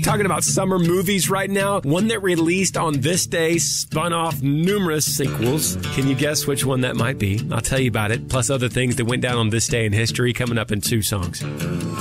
Talking about summer movies right now, one that released on this day spun off numerous sequels. Can you guess which one that might be? I'll tell you about it, plus other things that went down on this day in history coming up in 2 songs.